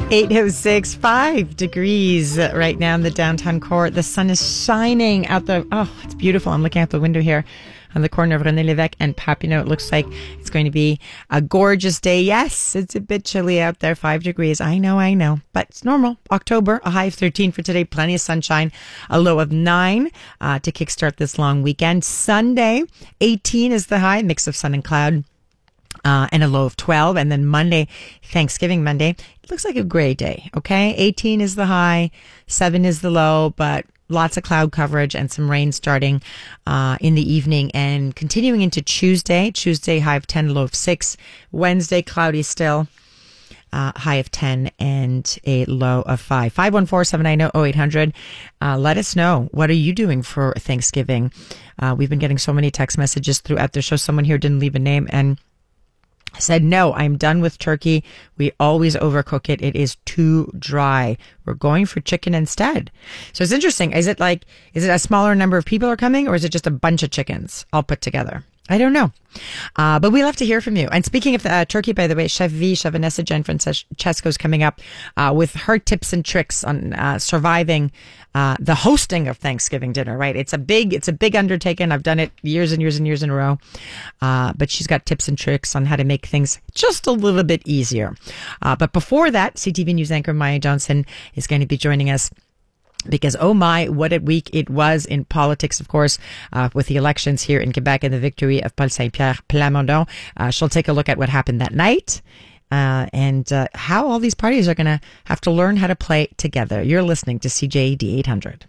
8:06, 5 degrees right now in the downtown core. The sun is shining out it's beautiful. I'm looking out the window here on the corner of René Lévesque and Papineau. It looks like it's going to be a gorgeous day. Yes, it's a bit chilly out there, 5 degrees. I know, but it's normal. October, a high of 13 for today. Plenty of sunshine, a low of 9 to kickstart this long weekend. Sunday, 18 is the high, mix of sun and cloud. And a low of 12. And then Monday, Thanksgiving Monday, it looks like a gray day. Okay. 18 is the high, 7 is the low, but lots of cloud coverage and some rain starting in the evening and continuing into Tuesday. Tuesday, high of 10, low of 6. Wednesday, cloudy still. High of 10 and a low of 5. 514-790-0800. Let us know. What are you doing for Thanksgiving? We've been getting so many text messages throughout the show. Someone here didn't leave a name and said, no, I'm done with turkey. We always overcook it. It is too dry. We're going for chicken instead. So it's interesting. Is it a smaller number of people are coming, or is it just a bunch of chickens all put together? I don't know. But we love to hear from you. And speaking of turkey, by the way, Chef Vanessa Jen Francesco is coming up with her tips and tricks on surviving the hosting of Thanksgiving dinner, right? It's a big undertaking. I've done it years and years and years in a row. But she's got tips and tricks on how to make things just a little bit easier. But before that, CTV News anchor Maya Johnson is going to be joining us. Because, oh my, what a week it was in politics, of course, with the elections here in Quebec and the victory of Paul Saint-Pierre Plamondon. She'll take a look at what happened that night and how all these parties are going to have to learn how to play together. You're listening to CJAD 800.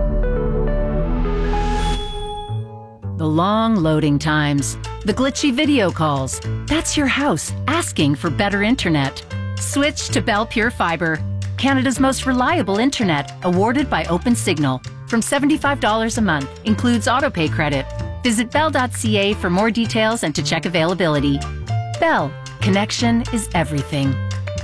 The long loading times, the glitchy video calls. That's your house asking for better internet. Switch to Bell Pure Fiber. Canada's most reliable internet, awarded by OpenSignal. From $75 a month, includes autopay credit. Visit bell.ca for more details and to check availability. Bell, connection is everything.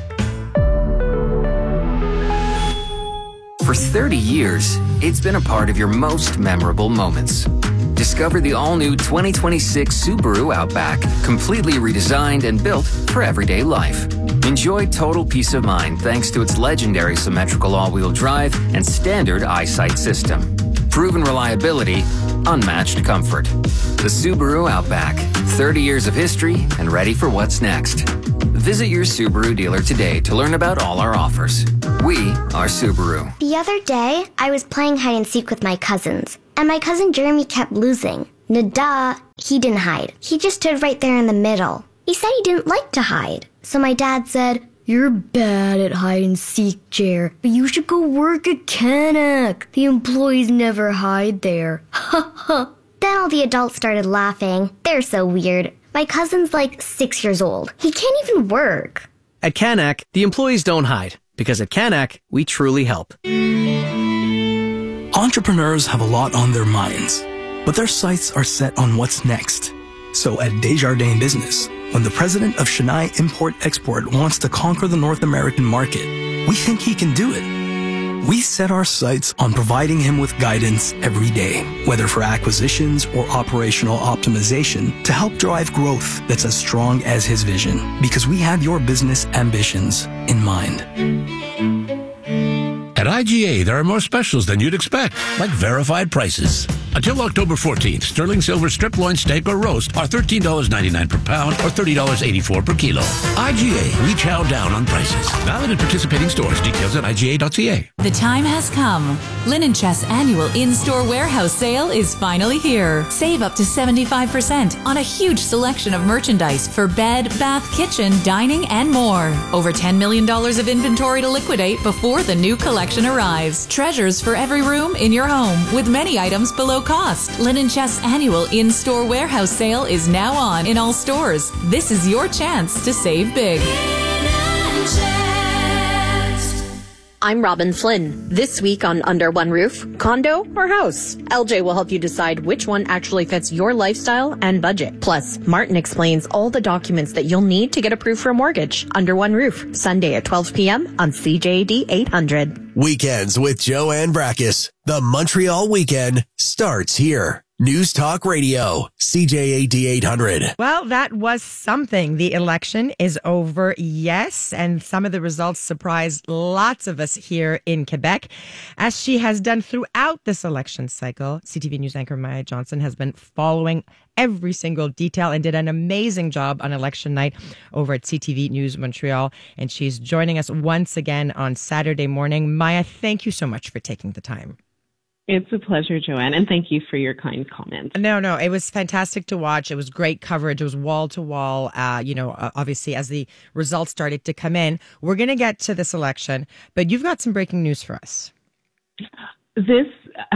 For 30 years, it's been a part of your most memorable moments. Discover the all-new 2026 Subaru Outback, completely redesigned and built for everyday life. Enjoy total peace of mind thanks to its legendary symmetrical all-wheel drive and standard EyeSight system. Proven reliability, unmatched comfort. The Subaru Outback, 30 years of history and ready for what's next. Visit your Subaru dealer today to learn about all our offers. We are Subaru. The other day, I was playing hide and seek with my cousins, and my cousin Jeremy kept losing. Nada, he didn't hide. He just stood right there in the middle. He said he didn't like to hide. So my dad said, "You're bad at hide and seek, Jer, but you should go work at Canac. The employees never hide there." Ha ha. Then all the adults started laughing. They're so weird. My cousin's like 6 years old. He can't even work. At Canac, the employees don't hide, because at Canac, we truly help. Entrepreneurs have a lot on their minds, but their sights are set on what's next. So at Desjardins Business, when the president of Chennai Import-Export wants to conquer the North American market, we think he can do it. We set our sights on providing him with guidance every day, whether for acquisitions or operational optimization, to help drive growth that's as strong as his vision, because we have your business ambitions in mind. At IGA, there are more specials than you'd expect, like verified prices. Until October 14th, sterling silver strip loin steak or roast are $13.99 per pound or $30.84 per kilo. IGA, we chow down on prices. Valid at participating stores. Details at IGA.ca. The time has come. Linen Chest's annual in-store warehouse sale is finally here. Save up to 75% on a huge selection of merchandise for bed, bath, kitchen, dining, and more. Over $10 million of inventory to liquidate before the new collection arrives. Treasures for every room in your home, with many items below cost. Linen Chest's annual in-store warehouse sale is now on in all stores. This is your chance to save big. I'm Robin Flynn. This week on Under One Roof, condo or house? LJ will help you decide which one actually fits your lifestyle and budget. Plus, Martin explains all the documents that you'll need to get approved for a mortgage. Under One Roof, Sunday at 12 p.m. on CJAD 800. Weekends with Joanne Brackus. The Montreal Weekend starts here. News Talk Radio, CJAD 800. Well, that was something. The election is over, yes, and some of the results surprised lots of us here in Quebec. As she has done throughout this election cycle, CTV News anchor Maya Johnson has been following every single detail and did an amazing job on election night over at CTV News Montreal. And she's joining us once again on Saturday morning. Maya, thank you so much for taking the time. It's a pleasure, Joanne, and thank you for your kind comments. No, it was fantastic to watch. It was great coverage. It was wall to wall. Obviously, as the results started to come in, we're going to get to this election, but you've got some breaking news for us. This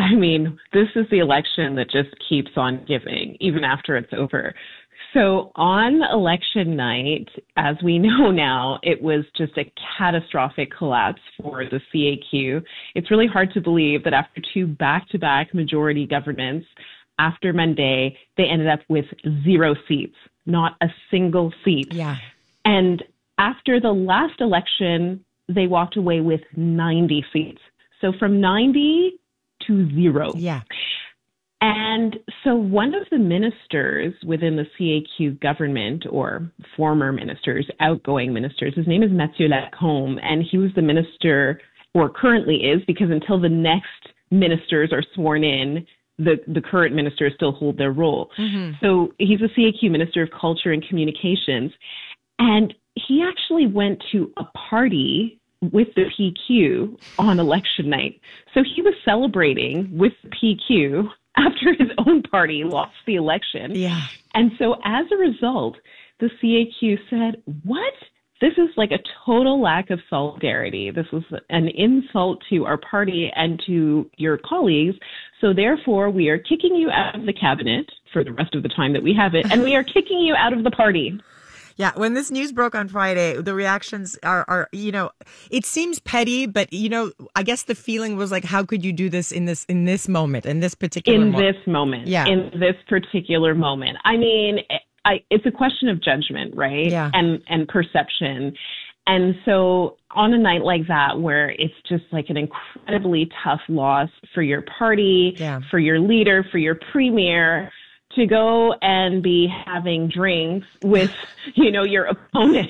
is the election that just keeps on giving, even after it's over. So on election night, as we know now, it was just a catastrophic collapse for the CAQ. It's really hard to believe that after two back-to-back majority governments, after Monday, they ended up with 0 seats, not a single seat. Yeah. And after the last election, they walked away with 90 seats. So from 90 to 0. Yeah. And so one of the ministers within the CAQ government, or former ministers, outgoing ministers, his name is Mathieu Lacombe, and he was the minister, or currently is, because until the next ministers are sworn in, the current ministers still hold their role. Mm-hmm. So he's a CAQ Minister of Culture and Communications, and he actually went to a party with the PQ on election night. So he was celebrating with the PQ after his own party lost the election. Yeah. And so as a result, the CAQ said, what? This is like a total lack of solidarity. This was an insult to our party and to your colleagues. So therefore, we are kicking you out of the cabinet for the rest of the time that we have it, and we are kicking you out of the party. Yeah, when this news broke on Friday, the reactions are, it seems petty, but, I guess the feeling was like, how could you do this in this moment, in this particular moment? Yeah. In this particular moment. I mean, it's a question of judgment, right? Yeah. And perception. And so on a night like that, where it's just like an incredibly tough loss for your party, for your leader, for your premier, to go and be having drinks with, your opponent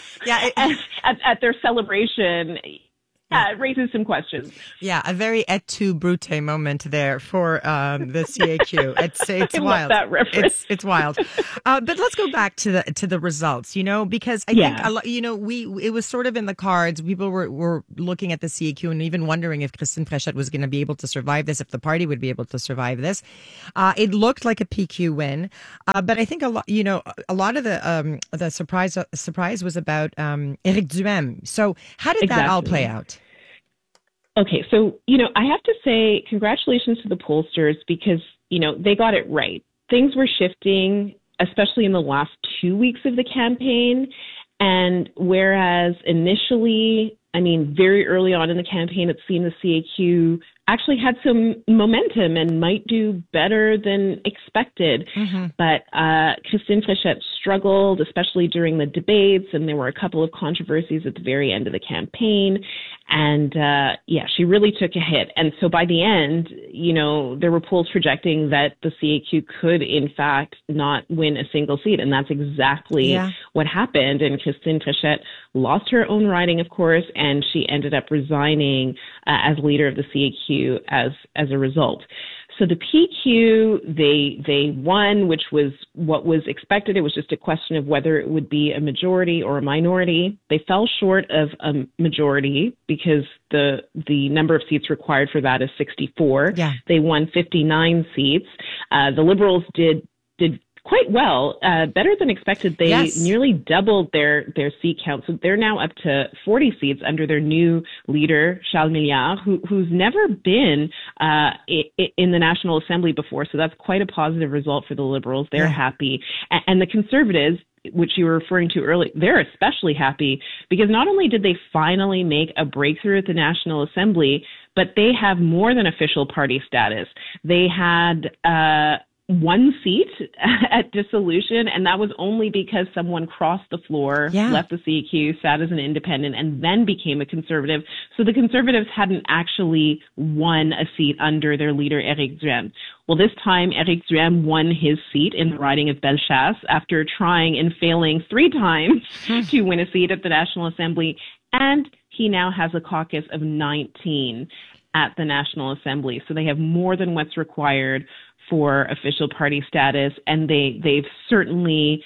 at their celebration, it raises some questions. Yeah, a very et tu, Brute moment there for the CAQ. It's I wild. Love that reference. It's wild. But let's go back to the results. Because I think a lot. It was sort of in the cards. People were looking at the CAQ and even wondering if Christine Fréchette was going to be able to survive this, if the party would be able to survive this. It looked like a PQ win, but I think a lot of the surprise was about Éric Duhaime. So how did that all play out? Okay, so, I have to say congratulations to the pollsters because, they got it right. Things were shifting, especially in the last 2 weeks of the campaign. And whereas initially, very early on in the campaign, it seemed the CAQ actually had some momentum and might do better than expected. Mm-hmm. But Christine Fréchette struggled, especially during the debates, and there were a couple of controversies at the very end of the campaign. And she really took a hit. And so by the end, there were polls projecting that the CAQ could, in fact, not win a single seat. And that's exactly what happened. And Christine Fréchette lost her own riding, of course, and she ended up resigning as leader of the CAQ as a result. So the PQ, they won, which was what was expected. It was just a question of whether it would be a majority or a minority. They fell short of a majority because the number of seats required for that is 64. Yeah. They won 59 seats. The Liberals did quite well, better than expected. They nearly doubled their seat count. So they're now up to 40 seats under their new leader, Charles Milliard, who's never been in the National Assembly before. So that's quite a positive result for the Liberals. They're happy. And the Conservatives, which you were referring to earlier, they're especially happy because not only did they finally make a breakthrough at the National Assembly, but they have more than official party status. They had one seat at dissolution, and that was only because someone crossed the floor, left the CAQ, sat as an independent, and then became a Conservative. So the Conservatives hadn't actually won a seat under their leader, Éric Duhaime. Well, this time, Éric Duhaime won his seat in the riding of Bellechasse after trying and failing 3 times to win a seat at the National Assembly, and he now has a caucus of 19 at the National Assembly. So they have more than what's required for official party status, and they've certainly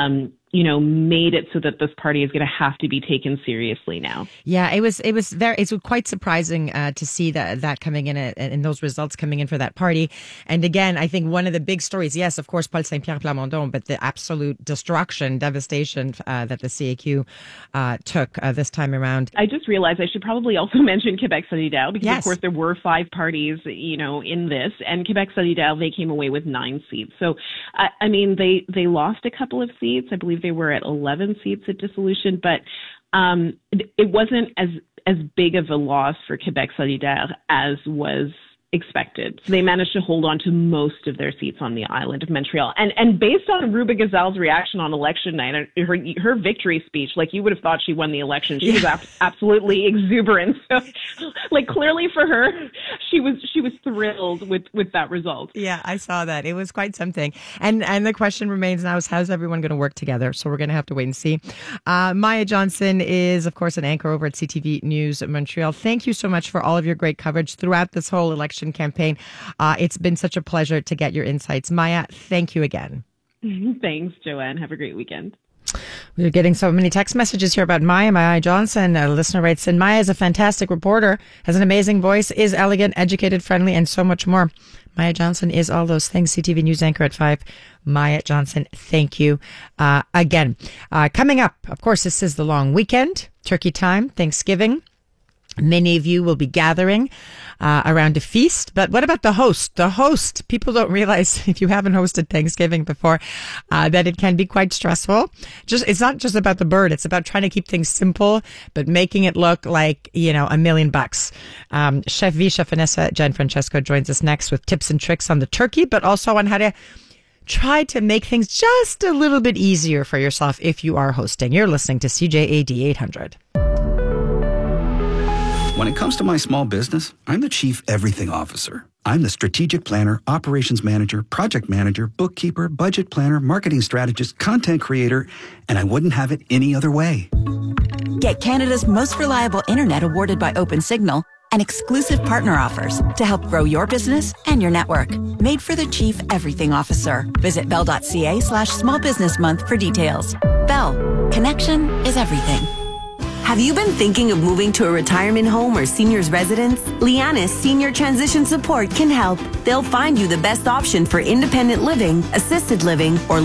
made it so that this party is going to have to be taken seriously now. Yeah, it was quite surprising to see that coming in and those results coming in for that party. And again, I think one of the big stories, yes, of course, Paul Saint-Pierre Plamondon, but the absolute devastation that the CAQ took this time around. I just realized I should probably also mention Québec Solidaire, because of course there were 5 parties, in this, and Québec Solidaire, they came away with 9 seats. So, I mean, they lost a couple of seats. I believe they were at 11 seats at dissolution, but it wasn't as big of a loss for Québec Solidaire as was expected. So they managed to hold on to most of their seats on the island of Montreal. And based on Ruba Gazal's reaction on election night, her victory speech, like, you would have thought she won the election. She was absolutely exuberant. So, like, clearly for her, she was thrilled with that result. Yeah, I saw that. It was quite something. And the question remains now is, how's everyone going to work together? So we're going to have to wait and see. Maya Johnson is, of course, an anchor over at CTV News Montreal. Thank you so much for all of your great coverage throughout this whole election campaign. It's been such a pleasure to get your insights. Maya, thank you again. Thanks, Joanne. Have a great weekend. We're getting so many text messages here about Maya Johnson. A listener writes in, Maya is a fantastic reporter, has an amazing voice, is elegant, educated, friendly, and so much more. Maya Johnson is all those things. CTV News anchor at 5. Maya Johnson, thank you again. Coming up, of course, this is the long weekend, turkey time, Thanksgiving. Many of you will be gathering around a feast. But what about the host? The host, people don't realize, if you haven't hosted Thanksgiving before, that it can be quite stressful. It's not just about the bird. It's about trying to keep things simple, but making it look like, $1 million. Chefessa Gianfrancesco joins us next with tips and tricks on the turkey, but also on how to try to make things just a little bit easier for yourself if you are hosting. You're listening to CJAD 800. When it comes to my small business, I'm the Chief Everything Officer. I'm the strategic planner, operations manager, project manager, bookkeeper, budget planner, marketing strategist, content creator, and I wouldn't have it any other way. Get Canada's most reliable internet awarded by OpenSignal and exclusive partner offers to help grow your business and your network. Made for the Chief Everything Officer. Visit bell.ca/small business month for details. Bell. Connection is everything. Have you been thinking of moving to a retirement home or senior's residence? Lianis Senior Transition Support can help. They'll find you the best option for independent living, assisted living, or